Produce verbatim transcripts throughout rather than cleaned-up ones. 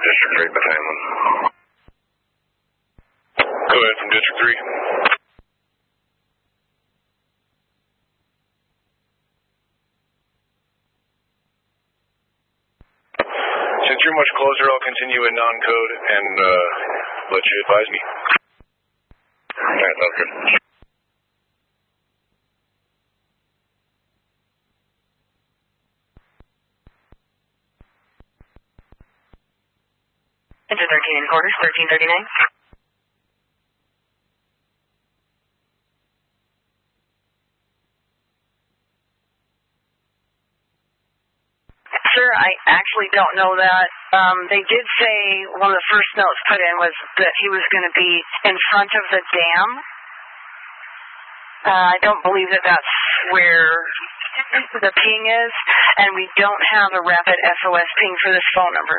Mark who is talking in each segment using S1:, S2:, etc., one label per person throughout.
S1: District three, Battalion one. Go ahead from District three. Since you're much closer, I'll continue in non-code and uh, let you advise me. Alright, that's good.
S2: Engine thirteen in quarters, thirteen thirty-nine. Sir, I actually don't know that. Um, they did say one of the first notes put in was that he was going to be in front of the dam. Uh, I don't believe that that's where the ping is, and we don't have a rapid S O S ping for this phone number.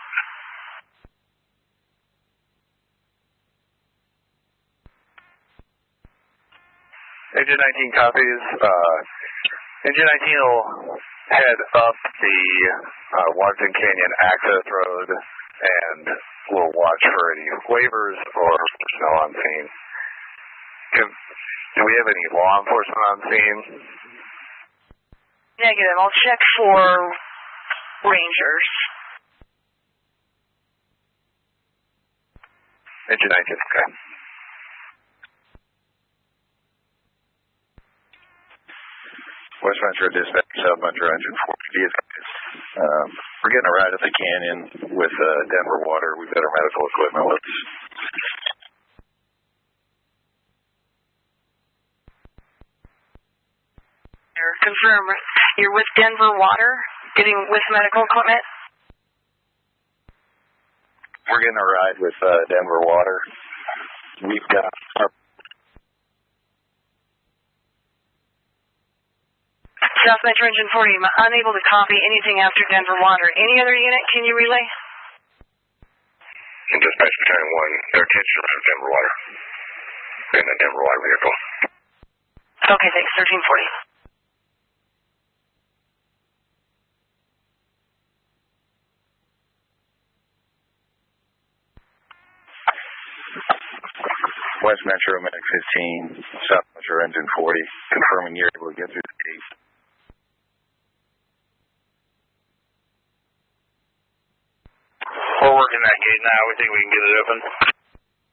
S3: Engine nineteen copies. Uh, Engine nineteen will head up the uh, Washington Canyon access road and we'll watch for any waivers or personnel on scene. Can, do we have any law enforcement on scene?
S2: Negative. I'll check for rangers.
S3: Engine nineteen, okay.
S4: West Metro Dispatch, South Metro Engine forty. Um, we're getting a ride at the canyon with uh, Denver Water. We've got our medical equipment with us.
S2: Confirm. You're with Denver Water, getting with medical equipment?
S4: We're getting a ride with uh, Denver Water. We've got our
S2: South Metro Engine forty, I'm unable to copy anything after Denver Water. Any other unit can you relay?
S1: And Dispatch Battalion one, their attention from Denver Water. In the Denver Water vehicle.
S2: Okay, thanks. thirteen forty.
S4: West Metro Medic fifteen, South Metro Engine forty, confirming you're able to get through the gate.
S3: We're working that gate now. We think we can get it open.